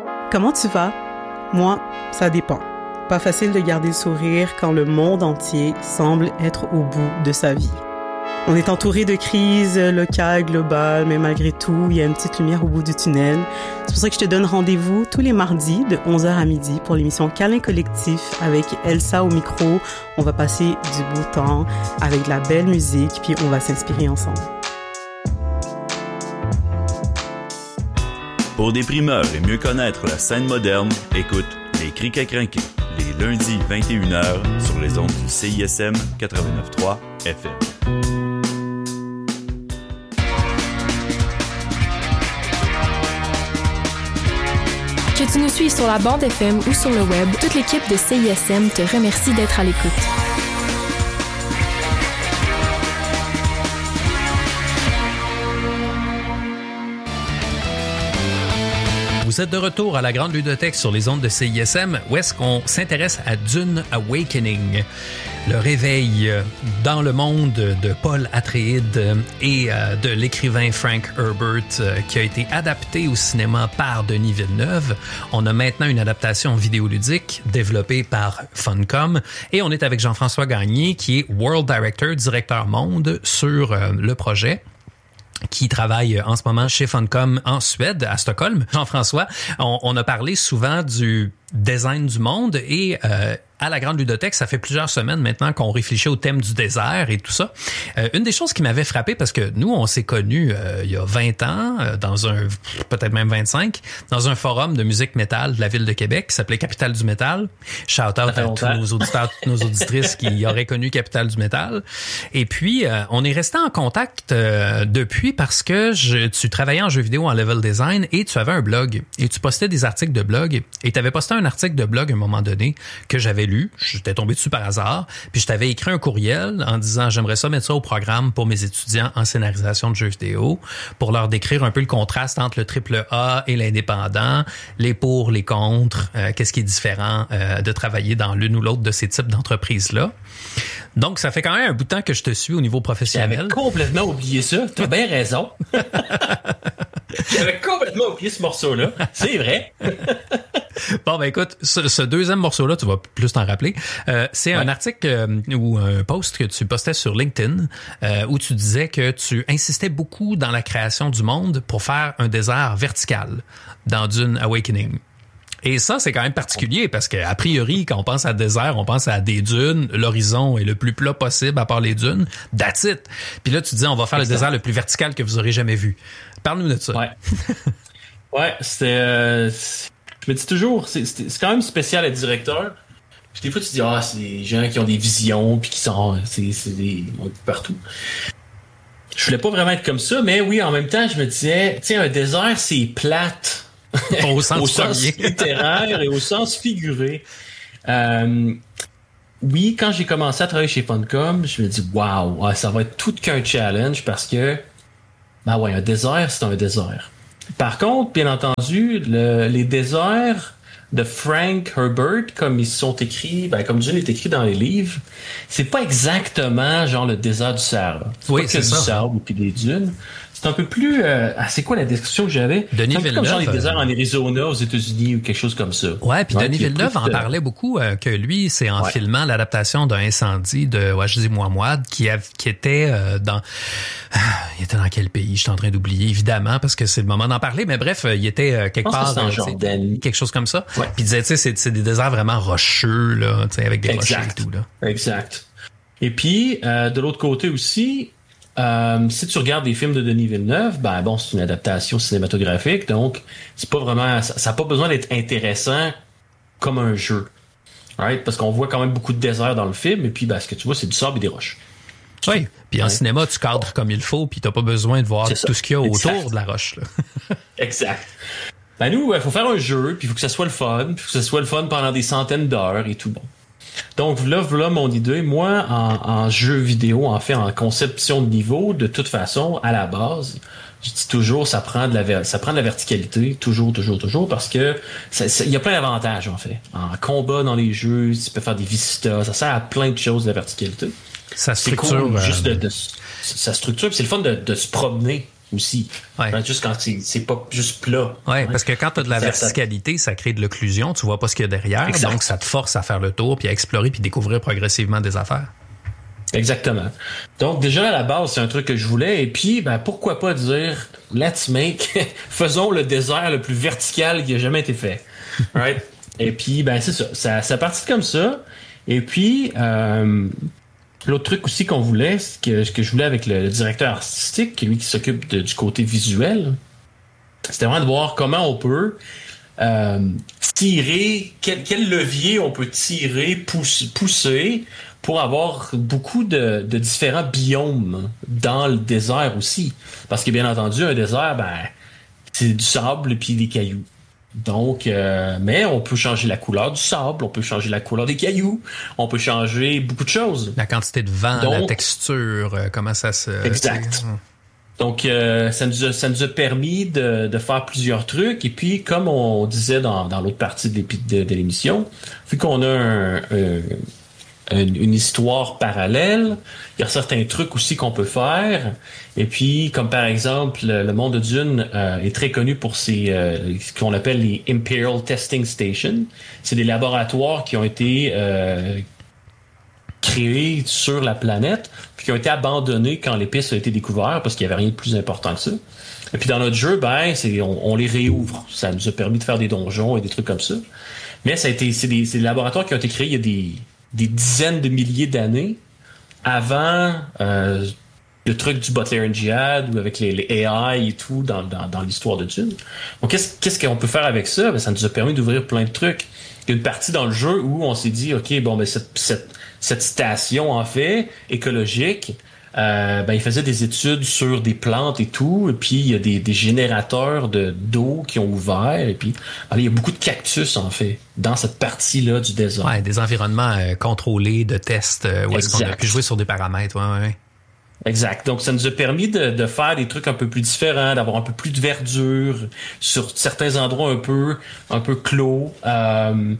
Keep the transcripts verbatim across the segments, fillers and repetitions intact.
Comment tu vas? Moi, ça dépend. Pas facile de garder le sourire quand le monde entier semble être au bout de sa vie. On est entouré de crises locales, globales, mais malgré tout, il y a une petite lumière au bout du tunnel. C'est pour ça que je te donne rendez-vous tous les mardis de onze heures à midi pour l'émission Câlin Collectif avec Elsa au micro. On va passer du beau temps avec de la belle musique, puis on va s'inspirer ensemble. Pour des primeurs et mieux connaître la scène moderne, écoute Les Crics à crinquer, les lundis vingt et une heures sur les ondes du C I S M quatre-vingt-neuf point trois F M. Que tu nous suives sur la bande F M ou sur le web, toute l'équipe de C I S M te remercie d'être à l'écoute. Vous êtes de retour à la Grande Ludothèque sur les ondes de C I S M, où est-ce qu'on s'intéresse à Dune Awakening, le réveil dans le monde de Paul Atreides et de l'écrivain Frank Herbert, qui a été adapté au cinéma par Denis Villeneuve. On a maintenant une adaptation vidéoludique développée par Funcom, et on est avec Jean-François Gagné, qui est World Director, directeur monde sur le projet, qui travaille en ce moment chez Funcom en Suède, à Stockholm. Jean-François, on, on a parlé souvent du design du monde et euh, à la Grande Ludothèque, ça fait plusieurs semaines maintenant qu'on réfléchit au thème du désert et tout ça. Euh, une des choses qui m'avait frappé, parce que nous, on s'est connus euh, il y a vingt ans, euh, dans un, peut-être même vingt-cinq, dans un forum de musique métal de la ville de Québec qui s'appelait Capitale du métal. Shout-out à tous nos auditeurs, toutes nos auditrices qui auraient connu Capitale du métal. Et puis, euh, on est resté en contact euh, depuis parce que je, tu travaillais en jeux vidéo en level design et tu avais un blog et tu postais des articles de blog et tu avais posté un article de blog à un moment donné que j'avais lu. J'étais tombé dessus par hasard, puis je t'avais écrit un courriel en disant j'aimerais ça mettre ça au programme pour mes étudiants en scénarisation de jeux vidéo, pour leur décrire un peu le contraste entre le triple A et l'indépendant, les pour, les contre, euh, qu'est-ce qui est différent euh, de travailler dans l'une ou l'autre de ces types d'entreprises-là. Donc, ça fait quand même un bout de temps que je te suis au niveau professionnel. J'avais complètement oublié ça. T'as bien raison. J'avais complètement oublié ce morceau-là. C'est vrai. Bon, ben écoute, ce, ce deuxième morceau-là, tu vas plus t'en rappeler. Euh, c'est ouais. un article euh, ou un post que tu postais sur LinkedIn euh, où tu disais que tu insistais beaucoup dans la création du monde pour faire un désert vertical dans Dune Awakening. Et ça, c'est quand même particulier parce qu'a priori, quand on pense à désert, on pense à des dunes. L'horizon est le plus plat possible à part les dunes. That's it. Puis là, tu dis, on va faire Exactement. le désert le plus vertical que vous aurez jamais vu. Parle-nous de ça. Ouais. ouais, c'était... Euh, je me dis toujours, c'est, c'est, c'est quand même spécial être directeur. Puis des fois, tu te dis, ah, c'est des gens qui ont des visions puis qui sont... C'est, c'est des... partout. Je voulais pas vraiment être comme ça, mais oui, en même temps, je me disais, tu sais, un désert, c'est plate. Au sens, au sens littéraire et au sens figuré. Euh, oui, quand j'ai commencé à travailler chez Funcom, je me dis waouh, wow, ça va être tout qu'un challenge parce que ben ouais, un désert, c'est un désert. Par contre, bien entendu, le, les déserts de Frank Herbert, comme ils sont écrits, ben comme Dune est écrit dans les livres, c'est pas exactement genre le désert du Sahara. C'est oui, pas c'est que ça. du sable puis des dunes. C'est un peu plus... Euh, ah, c'est quoi la description que j'avais? Denis c'est un peu Villeneuve, comme genre les déserts en Arizona, aux États-Unis ou quelque chose comme ça. Ouais, puis ouais, Denis Villeneuve en parlait beaucoup, euh, que lui, c'est en ouais. filmant l'adaptation d'un incendie de Wajdi Mouawad qui, a, qui était euh, dans... Euh, il était dans quel pays? Je suis en train d'oublier, évidemment, parce que c'est le moment d'en parler, mais bref, il était euh, quelque part... dans Jordanie. Quelque chose comme ça. Ouais. Puis il disait, tu sais, c'est, c'est des déserts vraiment rocheux, là, tu sais, avec des exact. rochers et tout, là. Exact. Et puis, euh, de l'autre côté aussi... Euh, si tu regardes des films de Denis Villeneuve, ben bon, c'est une adaptation cinématographique, donc c'est pas vraiment, ça n'a pas besoin d'être intéressant comme un jeu, right? Parce qu'on voit quand même beaucoup de désert dans le film, et puis ben, ce que tu vois, c'est du sable et des roches. Oui, puis en ouais. cinéma, tu cadres comme il faut, puis t'as pas besoin de voir c'est tout ça. ce qu'il y a exact. autour de la roche, là. Exact. Ben nous, il faut faire un jeu, puis il faut que ça soit le fun, puis il faut que ça soit le fun pendant des centaines d'heures et tout bon. Donc là, voilà mon idée. Moi, en, en jeu vidéo, en fait, en conception de niveau, de toute façon, à la base, je dis toujours, ça prend de la, ça prend de la verticalité, toujours, toujours, toujours, parce que il y a plein d'avantages, en fait. En combat dans les jeux, tu peux faire des visitas, ça sert à plein de choses, la verticalité. Ça c'est structure. cool, euh... juste de, de, ça structure, puis c'est le fun de, de se promener aussi. Ouais. Juste quand c'est, c'est pas juste plat. Ouais, parce que quand tu as de la ça, verticalité, ça crée de l'occlusion, tu vois pas ce qu'il y a derrière, exact. Donc ça te force à faire le tour, puis à explorer, puis découvrir progressivement des affaires. Exactement. Donc déjà à la base, c'est un truc que je voulais, et puis ben pourquoi pas dire let's make, faisons le désert le plus vertical qui a jamais été fait. Right? Et puis ben c'est ça, ça, ça partit comme ça. Et puis euh, l'autre truc aussi qu'on voulait, que, que je voulais avec le, le directeur artistique, qui lui qui s'occupe de, du côté visuel, c'était vraiment de voir comment on peut euh, tirer, quel, quel levier on peut tirer, pousser, pousser pour avoir beaucoup de, de différents biomes dans le désert aussi. Parce que bien entendu, un désert, ben, c'est du sable et puis des cailloux. Donc, euh, mais on peut changer la couleur du sable, on peut changer la couleur des cailloux, on peut changer beaucoup de choses. La quantité de vent, Donc, la texture, euh, comment ça se... Exact. Donc, euh, ça, nous a, ça nous a permis de, de faire plusieurs trucs. Et puis, comme on disait dans, dans l'autre partie de, de, de l'émission, vu qu'on a un, un, une, une histoire parallèle, il y a certains trucs aussi qu'on peut faire. Et puis, comme par exemple, le monde de Dune euh, est très connu pour ses, euh, ce qu'on appelle les Imperial Testing Stations. C'est des laboratoires qui ont été euh, créés sur la planète, puis qui ont été abandonnés quand l'épice a été découvert, parce qu'il n'y avait rien de plus important que ça. Et puis dans notre jeu, ben, c'est, on, on les réouvre. Ça nous a permis de faire des donjons et des trucs comme ça. Mais ça a été, c'est des, c'est des laboratoires qui ont été créés il y a des, des dizaines de milliers d'années avant euh, le truc du Butler and Jihad ou avec les, les A I et tout dans, dans, dans l'histoire de Dune. Donc qu'est-ce, qu'est-ce qu'on peut faire avec ça? Ben, ça nous a permis d'ouvrir plein de trucs. Il y a une partie dans le jeu où on s'est dit, OK, bon, ben cette, cette, cette station, en fait, écologique, euh, ben, il faisait des études sur des plantes et tout, et puis il y a des, des générateurs de, d'eau qui ont ouvert, et puis alors, il y a beaucoup de cactus, en fait, dans cette partie-là du désert. Ouais, des environnements euh, contrôlés de tests, euh, où est-ce qu'on a pu jouer sur des paramètres, ouais, ouais. Exact. Donc, ça nous a permis de, de faire des trucs un peu plus différents, d'avoir un peu plus de verdure sur certains endroits un peu, un peu clos. Euh,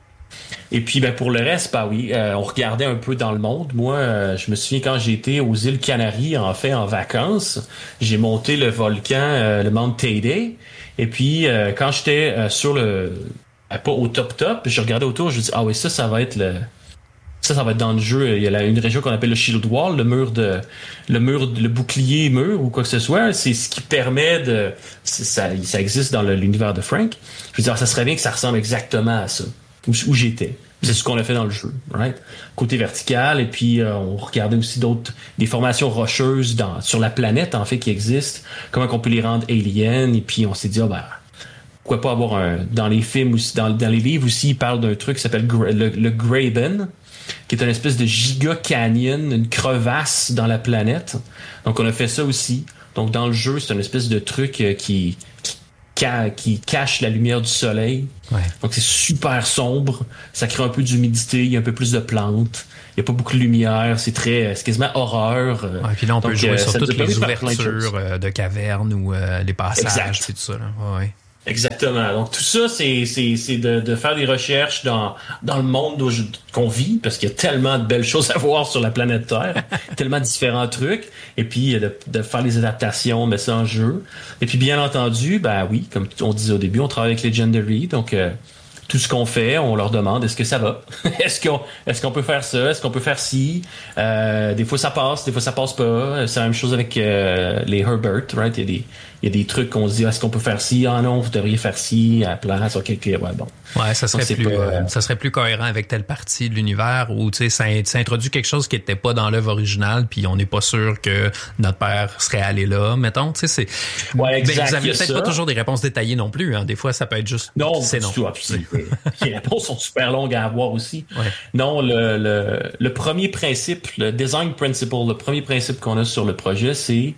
et puis, ben pour le reste, bah oui, euh, on regardait un peu dans le monde. Moi, euh, je me souviens quand j'étais aux îles Canaries, en fait, en vacances, j'ai monté le volcan, euh, le Mount Teide. Et puis, euh, quand j'étais euh, sur le, euh, pas au top top, je regardais autour, je me dis ah oui, ça, ça va être le Ça, ça va être dans le jeu. Il y a la, une région qu'on appelle le Shield Wall, le mur de, le mur, le bouclier mur ou quoi que ce soit. C'est ce qui permet de, ça, ça existe dans le, l'univers de Frank. Je veux dire, ça serait bien que ça ressemble exactement à ça, où, où j'étais. C'est ce qu'on a fait dans le jeu, right? Côté vertical, et puis euh, on regardait aussi d'autres, des formations rocheuses dans, sur la planète en fait qui existent. Comment qu'on peut les rendre aliens? Et puis on s'est dit, ah oh, ben. Pourquoi pas avoir un, dans les films aussi, dans, dans les livres aussi, ils parlent d'un truc qui s'appelle Gra- le, le Graben, qui est une espèce de giga canyon, une crevasse dans la planète. Donc, on a fait ça aussi. Donc, dans le jeu, c'est une espèce de truc euh, qui, qui, qui cache la lumière du soleil. Ouais. Donc, c'est super sombre. Ça crée un peu d'humidité. Il y a un peu plus de plantes. Il n'y a pas beaucoup de lumière. C'est très, c'est quasiment horreur. Ouais, puis là, on Donc, peut jouer euh, sur toutes les ouvertures de, de cavernes ou euh, les passages, exact. puis tout ça. Là. Ouais. Exactement. Donc tout ça, c'est c'est c'est de, de faire des recherches dans dans le monde où je, qu'on vit, parce qu'il y a tellement de belles choses à voir sur la planète Terre, tellement de différents trucs, et puis de, de faire les adaptations, mettre ça en jeu. Et puis bien entendu, ben oui, comme on disait au début, on travaille avec Legendary, donc euh, tout ce qu'on fait, on leur demande est-ce que ça va, est-ce qu'on est-ce qu'on peut faire ça, est-ce qu'on peut faire ci. Euh, des fois ça passe, des fois ça passe pas. C'est la même chose avec euh, les Herbert, right? Il y a des il y a des trucs qu'on se dit est-ce qu'on peut faire ci, ah non, vous devriez faire ci à la place, ok, ok, ouais bon. Ouais, ça serait donc, plus pas, euh, ça serait plus cohérent avec telle partie de l'univers où tu sais ça, ça introduit quelque chose qui était pas dans l'œuvre originale, puis on n'est pas sûr que notre père serait allé là, mettons, tu sais c'est. Ouais, exact. Ben, vous avez peut-être ça. Pas toujours des réponses détaillées non plus, hein. Des fois ça peut être juste. Non, c'est non. Tout, les réponses sont super longues à avoir aussi. Ouais. Non, le, le le premier principe, le design principle, le premier principe qu'on a sur le projet, c'est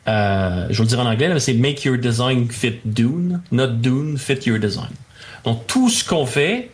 Euh, je vais le dire en anglais, mais c'est make your design fit Dune, not Dune fit your design. Donc tout ce qu'on fait,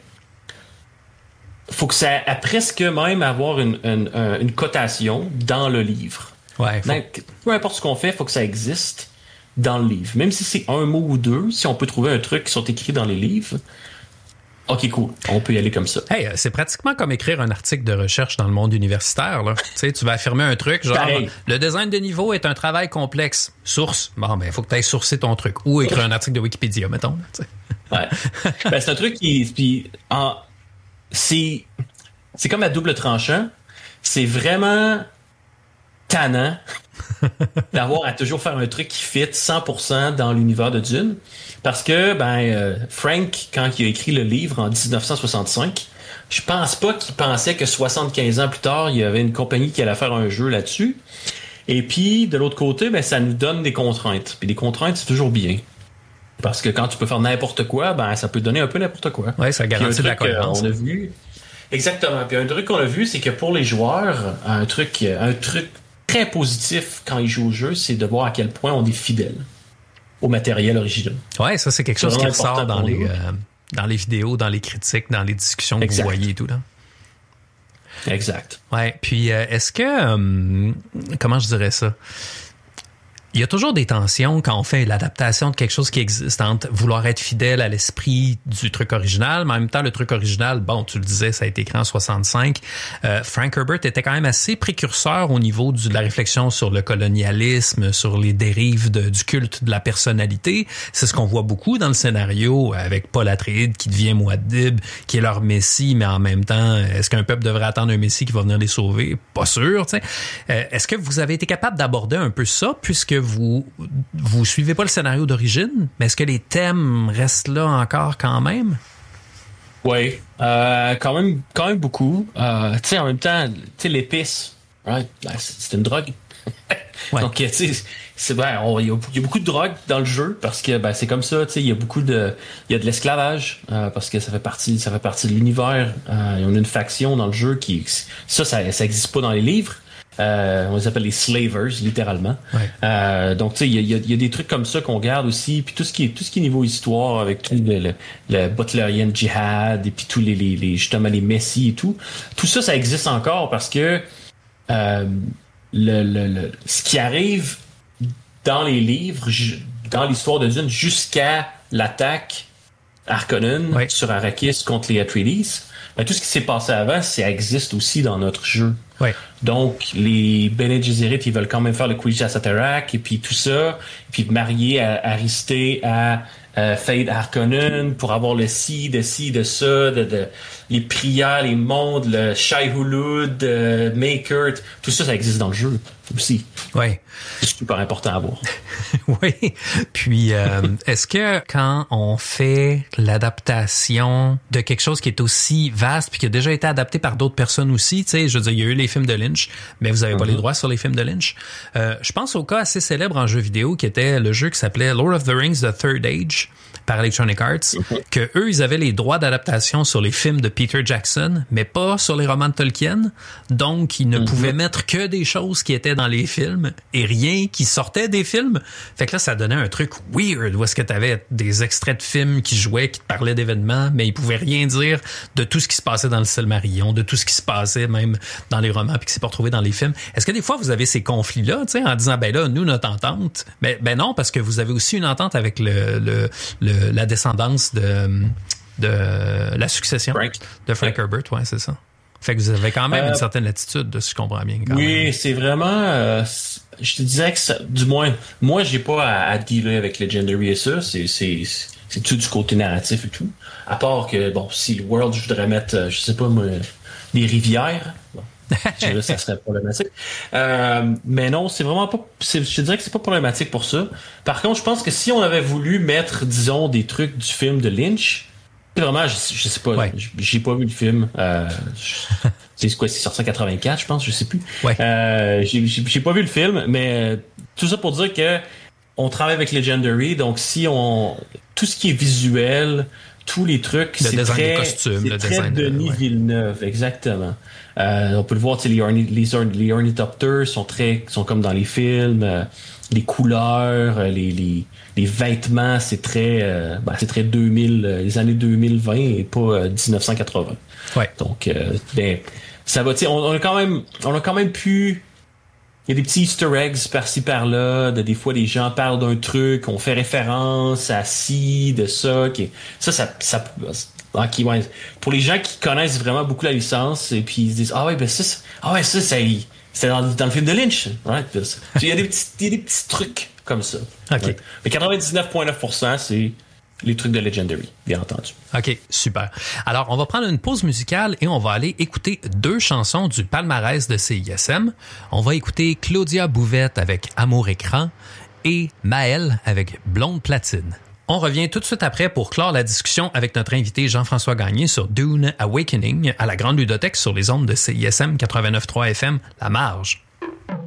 faut que ça a presque même avoir une, une, une cotation dans le livre. Ouais. Faut... Donc, peu importe ce qu'on fait, faut que ça existe dans le livre. Même si c'est un mot ou deux, si on peut trouver un truc qui sont écrits dans les livres, OK, cool. On peut y aller comme ça. Hey, c'est pratiquement comme écrire un article de recherche dans le monde universitaire, là. Tu sais, tu vas affirmer un truc, genre, Pareil. le design de niveau est un travail complexe. Source. Bon, ben, il faut que tu ailles sourcer ton truc. Ou écrire un article de Wikipédia, mettons. Là, ouais. Ben, c'est un truc qui, puis, en, c'est, c'est comme à double tranchant. C'est vraiment tannant d'avoir à toujours faire un truc qui fit cent pour cent dans l'univers de Dune. Parce que, ben, euh, Frank, quand il a écrit le livre en dix-neuf cent soixante-cinq, je pense pas qu'il pensait que soixante-quinze ans plus tard, il y avait une compagnie qui allait faire un jeu là-dessus. Et puis, de l'autre côté, ben, ça nous donne des contraintes. Puis des contraintes, c'est toujours bien. Parce que quand tu peux faire n'importe quoi, ben, ça peut donner un peu n'importe quoi. Oui, ça garantit de la cohérence. On a vu. Exactement. Puis un truc qu'on a vu, c'est que pour les joueurs, un truc, un truc très positif quand ils jouent au jeu, c'est de voir à quel point on est fidèle au matériel original. Ouais, ça, c'est quelque chose qui ressort dans les, euh, dans les vidéos, dans les critiques, dans les discussions que exact. vous voyez et tout, là. Exact. Ouais. Puis, euh, est-ce que, euh, comment je dirais ça? Il y a toujours des tensions quand on fait l'adaptation de quelque chose qui existe, entre vouloir être fidèle à l'esprit du truc original, mais en même temps, le truc original, bon, tu le disais, ça a été écrit en soixante-cinq. Euh, Frank Herbert était quand même assez précurseur au niveau du, de la réflexion sur le colonialisme, sur les dérives de, du culte de la personnalité. C'est ce qu'on voit beaucoup dans le scénario avec Paul Atreides qui devient Muad'Dib, qui est leur messie, mais en même temps, est-ce qu'un peuple devrait attendre un messie qui va venir les sauver? Pas sûr, tu sais. Euh, est-ce que vous avez été capable d'aborder un peu ça, puisque vous vous suivez pas le scénario d'origine, mais est-ce que les thèmes restent là encore quand même? Oui, euh, quand même, quand même beaucoup. Euh, tu sais, en même temps, tu sais, l'épice, right? Ben, c'est, c'est une drogue. Ouais. Donc, tu sais, c'est ben, il y, y a beaucoup de drogue dans le jeu parce que ben c'est comme ça. Tu sais, il y a beaucoup de, il y a de l'esclavage euh, parce que ça fait partie, ça fait partie de l'univers. Euh, on a une faction dans le jeu qui, ça, ça, ça existe pas dans les livres. Euh, on les appelle les slavers, littéralement. Ouais. Euh, donc, tu sais, il y a, y a des trucs comme ça qu'on garde aussi. Puis tout ce qui est tout ce qui est niveau histoire, avec tout le, le, le Butlerian Jihad et puis tous les, les, les justement les messies et tout. Tout ça, ça existe encore parce que euh, le, le, le ce qui arrive dans les livres, dans l'histoire de Dune, jusqu'à l'attaque Harkonnen ouais. sur Arrakis contre les Atreides, ben, tout ce qui s'est passé avant, ça existe aussi dans notre jeu. Ouais. Donc, les Bene Gesserit, ils veulent quand même faire le Quidditch Satarak et puis tout ça, et puis marier Aristée à euh, Fade Harkonnen pour avoir le ci, de ci, de ça, de, de les prières, les mondes, le Shai Hulud, euh, Maker, tout ça, ça existe dans le jeu aussi. Ouais. C'est super important à voir. Oui. Puis, euh, est-ce que quand on fait l'adaptation de quelque chose qui est aussi vaste puis qui a déjà été adapté par d'autres personnes aussi, tu sais, je veux dire, il y a eu les films de Lynch, mais vous avez mm-hmm. pas les droits sur les films de Lynch. Euh, je pense au cas assez célèbre en jeu vidéo qui était le jeu qui s'appelait Lord of the Rings The Third Age par Electronic Arts, mm-hmm. que eux, ils avaient les droits d'adaptation sur les films de Peter Jackson, mais pas sur les romans de Tolkien. Donc, ils ne mm-hmm. pouvaient mettre que des choses qui étaient dans les films et rien qui sortait des films. Fait que là, ça donnait un truc weird où est-ce que t'avais des extraits de films qui jouaient, qui te parlaient d'événements, mais ils pouvaient rien dire de tout ce qui se passait dans le Silmarillion, de tout ce qui se passait même dans les romans puis qui s'est pas retrouvé dans les films. Est-ce que des fois, vous avez ces conflits-là, tu sais, en disant, ben là, nous, notre entente, ben, ben non, parce que vous avez aussi une entente avec le, le, le la descendance de, de la succession Frank. de Frank Herbert, ouais, c'est ça. Fait que vous avez quand même euh, une certaine latitude, de ce que je comprends bien. Quand oui, même. c'est vraiment... Euh, je te disais que ça, du moins, moi, j'ai pas à, à dealer avec Legendary et ça. C'est, c'est, c'est tout du côté narratif et tout. À part que, bon, si le World, je voudrais mettre, je sais pas, moi, des rivières... Bon. Là, ça serait problématique. Euh, mais non, c'est vraiment pas. C'est, je te dirais que c'est pas problématique pour ça. Par contre, je pense que si on avait voulu mettre, disons, des trucs du film de Lynch, vraiment, je, je sais pas, ouais. j'ai pas vu le film. Euh, je, c'est quoi, c'est sorti en quatre-vingt-quatre, je pense, je sais plus. Ouais. Euh, j'ai, j'ai, j'ai pas vu le film, mais tout ça pour dire que on travaille avec Legendary, donc si on tout ce qui est visuel, tous les trucs, le c'est design très, des costumes, c'est le très design Denis de, ouais. Villeneuve, exactement. Euh, on peut le voir, les, orni- les, orni- les ornithopters sont très, sont comme dans les films. Euh, les couleurs, les, les, les vêtements, c'est très, euh, ben, c'est très deux mille, euh, les années deux mille vingt et pas euh, dix-neuf cent quatre-vingts. Ouais. Donc, euh, ben, ça va. On, on a quand même, on a quand même pu il y a des petits Easter eggs par-ci par-là, de, des fois les gens parlent d'un truc, on fait référence à ci, de ça, qui, ça, ça, ça, ok, ouais. Pour les gens qui connaissent vraiment beaucoup la licence, et puis ils se disent, ah ouais, ben ça, ça ah ouais, ça, ça, c'était dans, dans le film de Lynch. Ouais, il y a des petits, il y a des petits trucs comme ça. Ok. Ouais. Mais quatre-vingt-dix-neuf virgule neuf pour cent, c'est les trucs de Legendary, bien entendu. OK, super. Alors, on va prendre une pause musicale et on va aller écouter deux chansons du palmarès de C I S M. On va écouter Claudia Bouvette avec Amour Écran et Maëlle avec Blonde Platine. On revient tout de suite après pour clore la discussion avec notre invité Jean-François Gagné sur Dune Awakening à la Grande Ludothèque sur les ondes de C I S M quatre-vingt-neuf virgule trois F M, La Marge.